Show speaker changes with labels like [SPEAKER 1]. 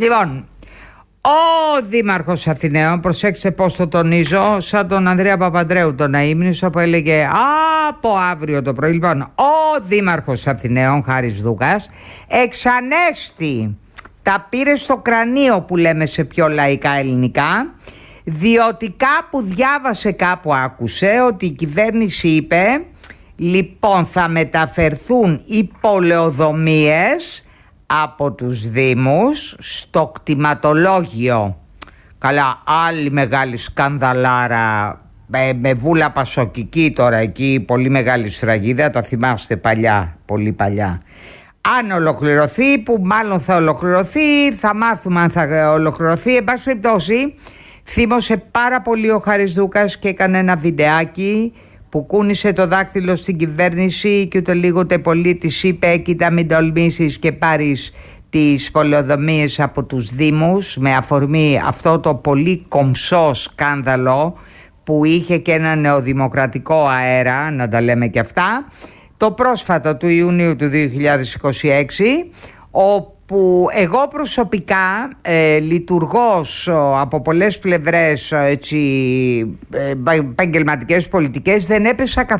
[SPEAKER 1] Λοιπόν, ο Δήμαρχος Αθηναίων, προσέξτε πώς το τονίζω, σαν τον Ανδρέα Παπαντρέου τον Αείμνησο που έλεγε από αύριο το πρωί. Λοιπόν, ο Δήμαρχος Αθηναίων, Χάρης Δούκας, εξανέστη, τα πήρε στο κρανίο που λέμε σε πιο λαϊκά ελληνικά, διότι κάπου διάβασε, κάπου άκουσε ότι η κυβέρνηση είπε, λοιπόν, θα μεταφερθούν οι πολεοδομίες από τους Δήμους στο κτηματολόγιο. Καλά, άλλη μεγάλη σκανδαλάρα με Βούλα Πασοκική τώρα εκεί, πολύ μεγάλη σφραγίδα, τα θυμάστε παλιά, πολύ παλιά. Αν ολοκληρωθεί, που μάλλον θα ολοκληρωθεί, θα μάθουμε αν θα ολοκληρωθεί. Εν πάση περιπτώσει, θύμωσε πάρα πολύ ο Χάρης Δούκας και έκανε ένα βιντεάκι που κούνησε το δάκτυλο στην κυβέρνηση και ούτε λίγο ούτε πολύ της είπε, κοίτα μην τολμήσεις και πάρεις τις πολεοδομίες από τους Δήμους, με αφορμή αυτό το πολύ κομψό σκάνδαλο που είχε και ένα νεοδημοκρατικό αέρα, να τα λέμε και αυτά, το πρόσφατο του Ιουνίου του 2026, όπου εγώ προσωπικά λειτουργώς από πολλές πλευρές επαγγελματικές πολιτικές δεν έπεσα καθόλου